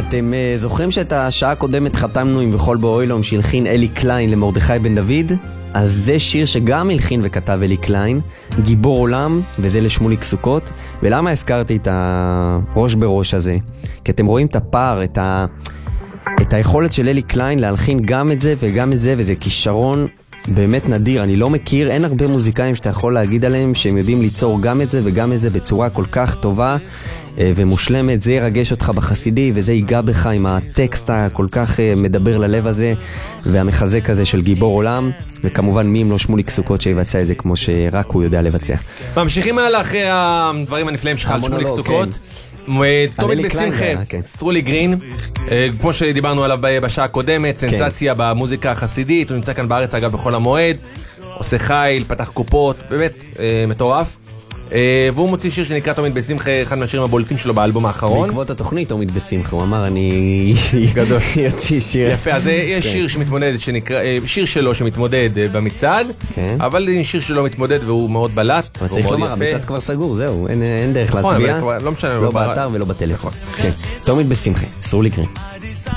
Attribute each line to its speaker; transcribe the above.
Speaker 1: אתם זוכרים שאת השעה הקודמת חתמנו עם וכל באוילום שהלחין אלי קליין למרדכי בן דוד? אז זה שיר שגם הלחין וכתב אלי קליין, גיבור עולם, וזה לשמוליק סוכות. ולמה הזכרתי את הראש בראש הזה? כי אתם רואים את הפער, את היכולת של אלי קליין להלחין גם את זה וגם את זה, וזה כישרון באמת נדיר. אני לא מכיר, אין הרבה מוזיקאים שאתה יכול להגיד עליהם שהם יודעים ליצור גם את זה וגם את זה בצורה כל כך טובה ומושלמת. זה ירגש אותך בחסידי וזה ייגע בך עם הטקסט הכל כך מדבר ללב הזה והמחזק הזה של גיבור עולם, וכמובן מי אם לא שמוליק סוכות שיבצע את זה כמו שרק הוא יודע לבצע.
Speaker 2: ממשיכים הלאה אחרי הדברים הנפלאים שלך על שמוליק סוכות. תומית בשמחה, סרולי גרין, כמו שדיברנו עליו בשעה הקודמת, סנסציה במוזיקה החסידית, הוא נמצא כאן בארץ אגב בכל המועד, עושה חייל, פתח קופות, באמת מטורף. והוא מוציא שיר שנקרא תומית בשמחה, אחד מהשירים הבולטים שלו באלבום האחרון.
Speaker 1: בעקבות התוכנית תומית בשמחה, הוא אמר אני גדול יוציא שיר.
Speaker 2: יפה, אז יש שיר שמתמודד, שיר שלו שמתמודד במצעד, אבל שיר שלו מתמודד והוא מאוד בלט.
Speaker 1: צריך לומר, המצעד כבר סגור, זהו, אין דרך להצביע,
Speaker 2: לא משנה,
Speaker 1: לא באתר ולא בטלפון. תומית בשמחה, סרולי גרין.